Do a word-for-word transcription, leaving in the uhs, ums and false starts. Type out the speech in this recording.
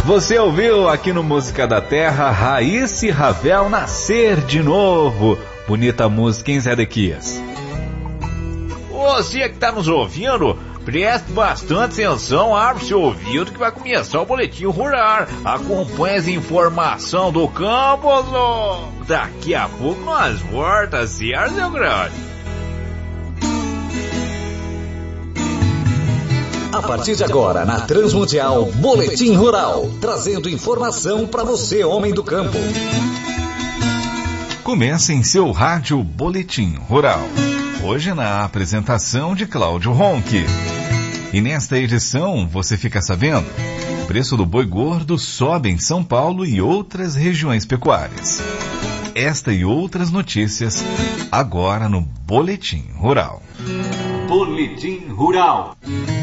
Você ouviu aqui no Música da Terra, Raíssa e Ravel, Nascer de Novo. Bonita música, hein, Zé Dequias? Você que tá nos ouvindo, preste bastante atenção, abre seu ouvido que vai começar o Boletim Rural. Acompanhe as informações do campo. Daqui a pouco nós voltamos, certo, meu grande? A partir de agora, na Transmundial, Boletim Rural, trazendo informação para você, homem do campo. Comece em seu rádio Boletim Rural. Hoje na apresentação de Cláudio Ronque. E nesta edição, você fica sabendo, o preço do boi gordo sobe em São Paulo e outras regiões pecuárias. Esta e outras notícias, agora no Boletim Rural. Boletim Rural.